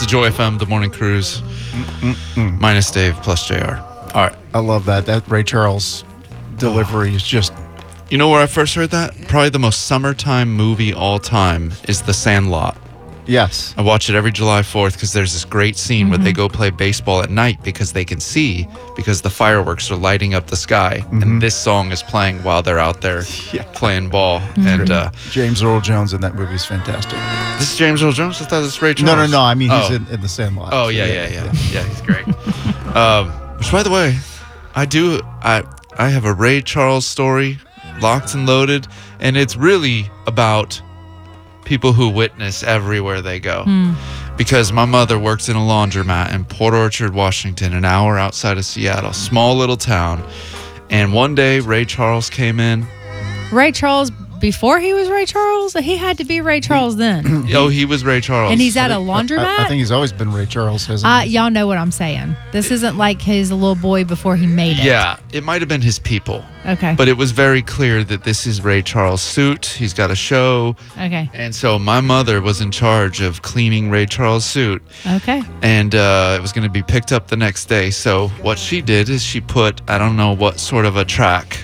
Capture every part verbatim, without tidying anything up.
to Joy F M, The Morning Cruise. Mm-mm-mm. Minus Dave plus J R. All right. I love that. That Ray Charles delivery is just... You know where I first heard that? Probably the most summertime movie all time is The Sandlot. Yes. I watch it every July fourth because there's this great scene mm-hmm. where they go play baseball at night because they can see because the fireworks are lighting up the sky. Mm-hmm. And this song is playing while they're out there yeah. playing ball. Mm-hmm. And uh, James Earl Jones in that movie is fantastic. This is James Earl Jones? I thought this was Ray Charles. No, no, no. I mean, he's oh. in, in The Sandlot. Oh, yeah, yeah, yeah. Yeah, yeah he's great. um, which, by the way, I do... I I have a Ray Charles story, locked and loaded, and it's really about people who witness everywhere they go. Mm. Because my mother works in a laundromat in Port Orchard, Washington, an hour outside of Seattle, small little town. And one day, Ray Charles came in. Ray Charles, before he was Ray Charles? He had to be Ray Charles then. Oh, he was Ray Charles. And he's at a laundromat? I, I think he's always been Ray Charles, hasn't uh, he? Y'all know what I'm saying. This isn't like his little boy before he made it. Yeah, it might have been his people. Okay. But it was very clear that this is Ray Charles' suit. He's got a show. Okay. And so my mother was in charge of cleaning Ray Charles' suit. Okay. And uh, it was going to be picked up the next day. So what she did is she put, I don't know what sort of a track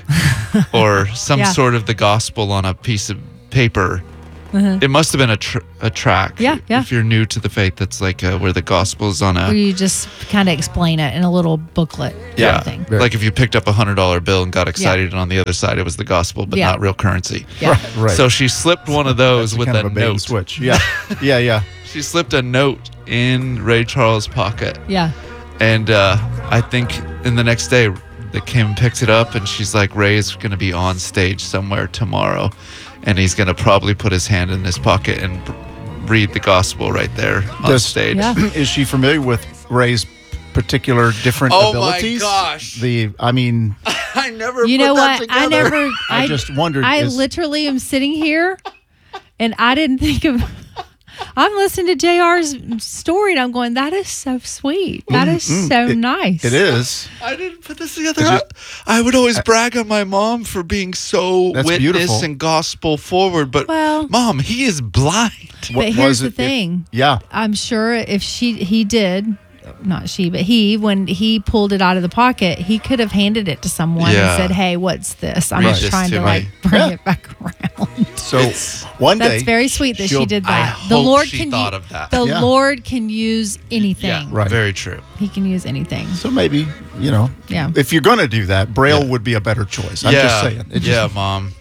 or some yeah. sort of the gospel on a piece of paper. Uh-huh. It must have been a tr- a track. Yeah, yeah. If you're new to the faith, that's like uh, where the gospel is on a... Where you just kind of explain it in a little booklet. Yeah. Thing. Like if you picked up a one hundred dollar bill and got excited, yeah. and on the other side it was the gospel, but yeah. not real currency. Yeah. Right, right. So she slipped one of those that's with kind a, of a note. switch. Yeah, yeah, yeah. She slipped a note in Ray Charles' pocket. Yeah. And uh, I think in the next day, they came and picked it up, and she's like, Ray is going to be on stage somewhere tomorrow, and he's going to probably put his hand in his pocket and b- read the gospel right there on Does, stage. Yeah. Is she familiar with Ray's particular different oh abilities? Oh, my gosh. The, I mean... I never you put know that what? together. I never... I, I just wondered... I is, literally am sitting here, and I didn't think of... I'm listening to J R's story, and I'm going, that is so sweet. That is mm, so it, nice. It is. I didn't put this together. I, I would always brag on my mom for being so That's witness beautiful. and gospel forward, but well, Mom, he is blind. But here's the thing. It, yeah. I'm sure if she, he did... Not she, but he, when he pulled it out of the pocket, he could have handed it to someone yeah. and said, hey, what's this? I'm Read just this trying to to me. like bring Yeah. it back around. So It's- one day... That's very sweet that she she'll- did I that. The hope Lord she can thought u- of that. The Yeah. Lord can use anything. Yeah, Right. very true. He can use anything. So maybe, you know, Yeah. if you're going to do that, Braille Yeah. would be a better choice. I'm yeah, just saying. It yeah, just, Mom.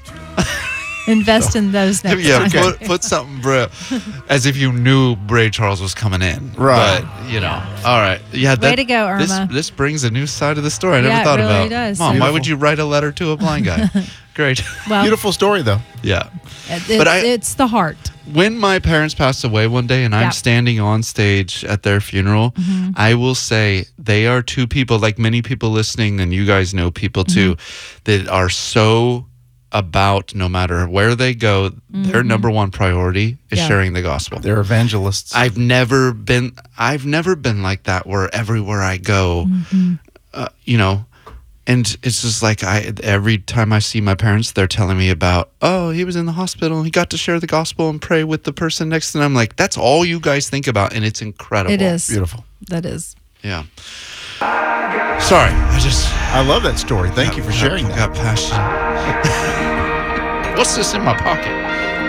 Invest in those next Yeah, time. put, put something Braille, as if you knew Ray Charles was coming in. Right. But, you know, all right. Yeah, that, Way to go, Irma. This, this brings a new side of the story I never Yeah, it thought really about. does. Mom, why Beautiful. would you write a letter to a blind guy? Great. Well, beautiful story, though. Yeah. it- But I- it's the heart. When my parents passed away one day and I'm Yeah. standing on stage at their funeral, Mm-hmm. I will say they are two people, like many people listening, and you guys know people too, Mm-hmm. that are so about no matter where they go, their number one priority is Yeah. sharing the gospel. They're evangelists. I've never been I've never been like that where everywhere I go, Mm-hmm. uh, you know, and it's just like I every time I see my parents, they're telling me about, oh, he was in the hospital and he got to share the gospel and pray with the person next to him. I'm like, that's all you guys think about, and it's incredible. It is. Beautiful. That is. Yeah. Sorry, I just I love that story. Thank you for sharing got, that. got passionate. What's this in my pocket?